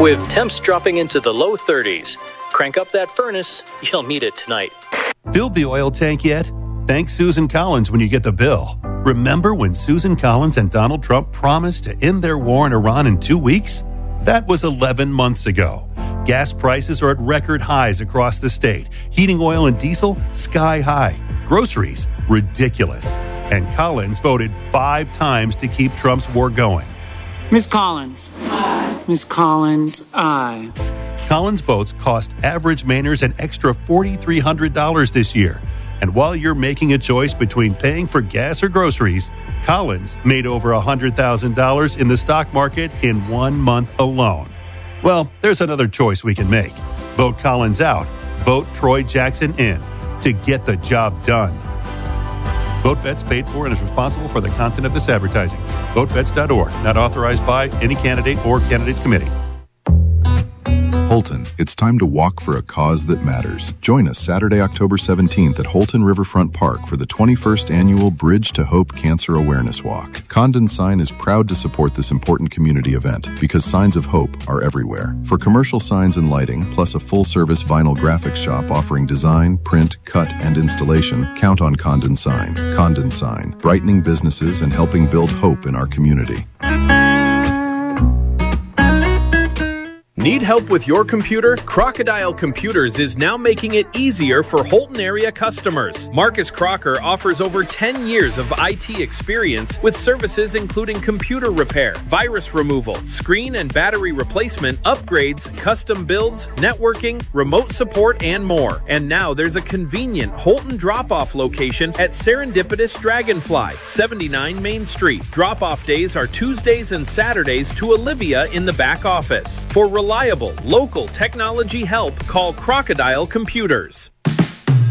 With temps dropping into the low 30s, crank up that furnace. You'll need it tonight. Filled the oil tank yet? Thank Susan Collins when you get the bill. Remember when Susan Collins and Donald Trump promised to end their war in Iran in 2 weeks? That was 11 months ago. Gas prices are at record highs across the state. Heating oil and diesel, sky high. Groceries, ridiculous. And Collins voted 5 times to keep Trump's war going. Ms. Collins. Aye. Ms. Collins, aye. Collins votes cost average Mainers an extra $4,300 this year. And while you're making a choice between paying for gas or groceries, Collins made over $100,000 in the stock market in 1 month alone. Well, there's another choice we can make. Vote Collins out. Vote Troy Jackson in to get the job done. VoteBets paid for and is responsible for the content of this advertising. VoteBets.org, not authorized by any candidate or candidates committee. Holton, it's time to walk for a cause that matters. Join us Saturday, October 17th at Holton Riverfront Park for the 21st Annual Bridge to Hope Cancer Awareness Walk. Condon Sign is proud to support this important community event because signs of hope are everywhere. For commercial signs and lighting, plus a full-service vinyl graphics shop offering design, print, cut, and installation, count on Condon Sign. Condon Sign, brightening businesses and helping build hope in our community. Need help with your computer? Crocodile Computers is now making it easier for Holton area customers. Marcus Crocker offers over 10 years of IT experience with services including computer repair, virus removal, screen and battery replacement, upgrades, custom builds, networking, remote support, and more. And now there's a convenient Holton drop-off location at Serendipitous Dragonfly, 79 Main Street. Drop-off days are Tuesdays and Saturdays to Olivia in the back office. For reliable, local technology help, call Crocodile Computers.